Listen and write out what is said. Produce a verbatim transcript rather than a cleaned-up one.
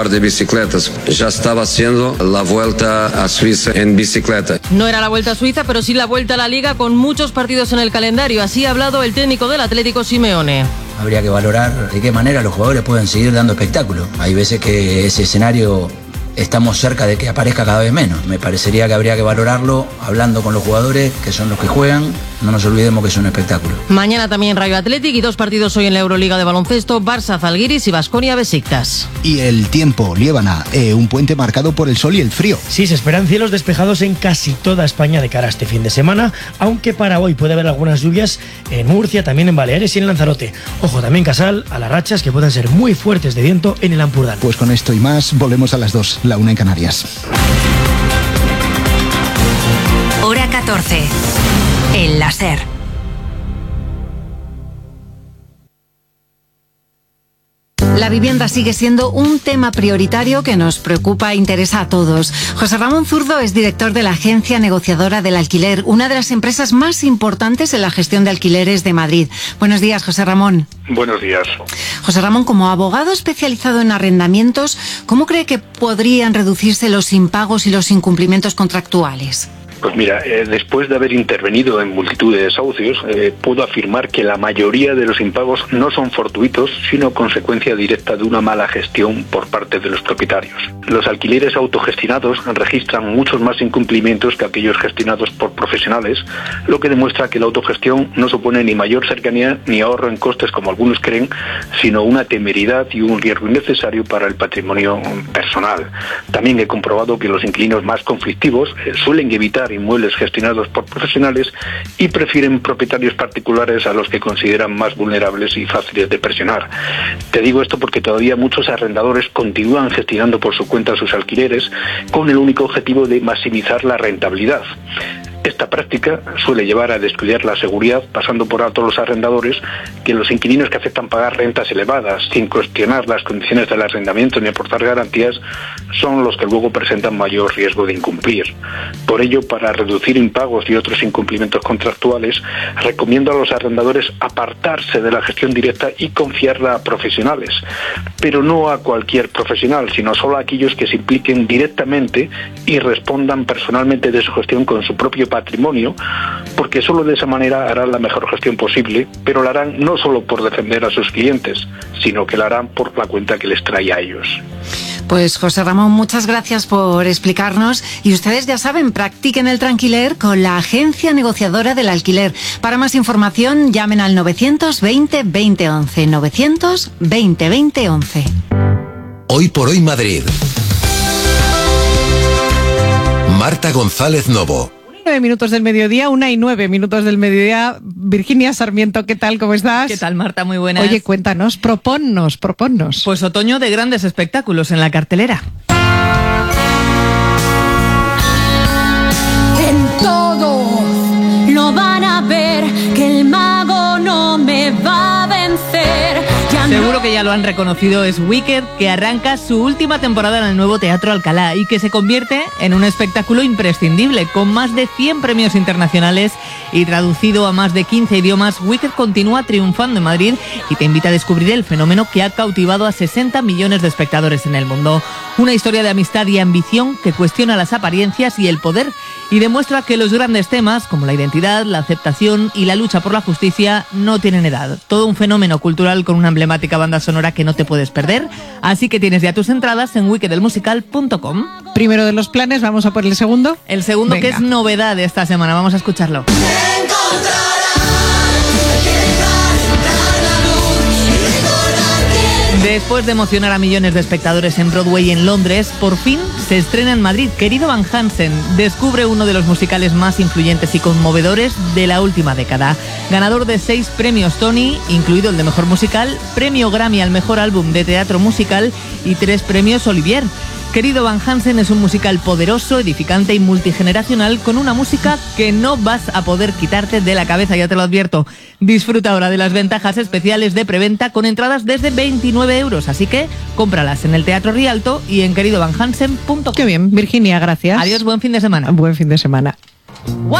par de bicicletas. Ya estaba haciendo la vuelta a Suiza en bicicleta. No era la vuelta a Suiza, pero sí la vuelta a la Liga con muchos partidos en el calendario. Así ha hablado el técnico del Atlético, Simeone. Habría que valorar de qué manera los jugadores pueden seguir dando espectáculo. Hay veces que ese escenario estamos cerca de que aparezca cada vez menos. Me parecería que habría que valorarlo hablando con los jugadores, que son los que juegan. No nos olvidemos que es un espectáculo. Mañana también Rayo Athletic y dos partidos hoy en la Euroliga de baloncesto, Barça Zalgiris y Baskonia Besiktas. Y el tiempo, Liébana, eh, un puente marcado por el sol y el frío. Sí, se esperan cielos despejados en casi toda España de cara a este fin de semana, aunque para hoy puede haber algunas lluvias en Murcia, también en Baleares y en Lanzarote. Ojo también, Casal, a las rachas que pueden ser muy fuertes de viento en el Ampurdán. Pues con esto y más, volvemos a las dos, la una en Canarias. Hora catorce. El láser. La vivienda sigue siendo un tema prioritario que nos preocupa e interesa a todos. José Ramón Zurdo es director de la Agencia Negociadora del Alquiler, una de las empresas más importantes en la gestión de alquileres de Madrid. Buenos días, José Ramón. Buenos días. José Ramón, como abogado especializado en arrendamientos, ¿cómo cree que podrían reducirse los impagos y los incumplimientos contractuales? Pues mira, eh, después de haber intervenido en multitud de desahucios, eh, puedo afirmar que la mayoría de los impagos no son fortuitos, sino consecuencia directa de una mala gestión por parte de los propietarios. Los alquileres autogestionados registran muchos más incumplimientos que aquellos gestionados por profesionales, lo que demuestra que la autogestión no supone ni mayor cercanía ni ahorro en costes como algunos creen, sino una temeridad y un riesgo innecesario para el patrimonio personal. También he comprobado que los inquilinos más conflictivos eh, suelen evitar inmuebles gestionados por profesionales y prefieren propietarios particulares a los que consideran más vulnerables y fáciles de presionar. Te digo esto porque todavía muchos arrendadores continúan gestionando por su cuenta sus alquileres con el único objetivo de maximizar la rentabilidad. Esta práctica suele llevar a descuidar la seguridad, pasando por alto los arrendadores que los inquilinos que aceptan pagar rentas elevadas sin cuestionar las condiciones del arrendamiento ni aportar garantías son los que luego presentan mayor riesgo de incumplir. Por ello, para reducir impagos y otros incumplimientos contractuales, recomiendo a los arrendadores apartarse de la gestión directa y confiarla a profesionales, pero no a cualquier profesional, sino solo a aquellos que se impliquen directamente y respondan personalmente de su gestión con su propio patrimonio, porque solo de esa manera harán la mejor gestión posible, pero la harán no solo por defender a sus clientes, sino que la harán por la cuenta que les trae a ellos. Pues José Ramón, muchas gracias por explicarnos y ustedes ya saben, practiquen el tranquiler con la Agencia Negociadora del Alquiler. Para más información llamen al novecientos veinte veinte once, novecientos veinte veinte once. Hoy por hoy Madrid. Marta González Novo. Nueve minutos del mediodía, una y nueve minutos del mediodía. Virginia Sarmiento, ¿qué tal? ¿Cómo estás? ¿Qué tal, Marta? Muy buenas. Oye, cuéntanos, proponnos, proponnos. Pues otoño de grandes espectáculos en la cartelera. En todo lo van a ver, que el mago no me va a vencer. Ya Seguro no... que ya lo han reconocido, es Wicked, que arranca su última temporada en el nuevo Teatro Alcalá y que se convierte en un espectáculo imprescindible. Con más de cien premios internacionales y traducido a más de quince idiomas, Wicked continúa triunfando en Madrid y te invita a descubrir el fenómeno que ha cautivado a sesenta millones de espectadores en el mundo. Una historia de amistad y ambición que cuestiona las apariencias y el poder y demuestra que los grandes temas, como la identidad, la aceptación y la lucha por la justicia, no tienen edad. Todo un fenómeno cultural con una emblemática banda sonora que no te puedes perder. Así que tienes ya tus entradas en wicked el musical punto com. Primero de los planes, vamos a por el segundo. El segundo, venga, que es novedad de esta semana. Vamos a escucharlo. Después de emocionar a millones de espectadores en Broadway y en Londres, por fin se estrena en Madrid. Querido Van Hansen, descubre uno de los musicales más influyentes y conmovedores de la última década. Ganador de seis premios Tony, incluido el de Mejor Musical, premio Grammy al Mejor Álbum de Teatro Musical y tres premios Olivier. Querido Van Hansen es un musical poderoso, edificante y multigeneracional con una música que no vas a poder quitarte de la cabeza, ya te lo advierto. Disfruta ahora de las ventajas especiales de preventa con entradas desde veintinueve euros, así que cómpralas en el Teatro Rialto y en querido van hansen punto com. Qué bien, Virginia, gracias. Adiós, buen fin de semana. Buen fin de semana.